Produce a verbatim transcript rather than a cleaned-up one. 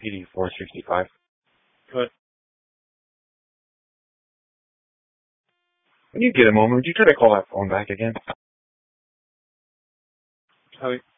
eighty-four sixty-five. Good. When you get a moment, would you try to call that phone back again? How